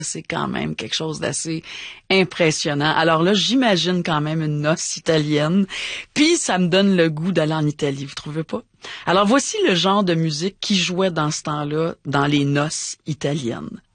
c'est quand même quelque chose d'assez impressionnant. Alors là, j'imagine quand même une noce italienne, puis ça me donne le goût d'aller en Italie, vous trouvez pas? Alors voici le genre de musique qui jouait dans ce temps-là dans les noces italiennes.